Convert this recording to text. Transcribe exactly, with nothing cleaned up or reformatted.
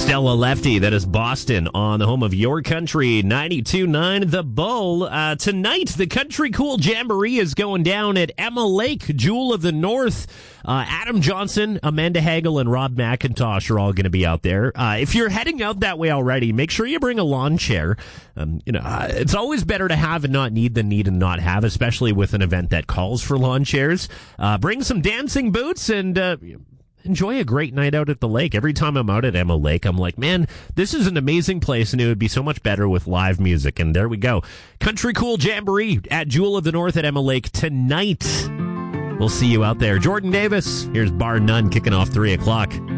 Stella Lefty, that is Boston on the home of your country, ninety-two point nine The Bull. Uh, tonight, the Country Cool Jamboree is going down at Emma Lake, Jewel of the North. Uh, Adam Johnson, Amanda Hagel, and Rob McIntosh are all going to be out there. Uh, if you're heading out that way already, make sure you bring a lawn chair. Um, you know, uh, it's always better to have and not need than need and not have, especially with an event that calls for lawn chairs. Uh, bring some dancing boots and uh, enjoy a great night out at the lake. Every time I'm out at Emma Lake, I'm like, man, this is an amazing place, and it would be so much better with live music. And there we go. Country Cool Jamboree at Jewel of the North at Emma Lake tonight. We'll see you out there. Jordan Davis, here's Bar None kicking off three o'clock.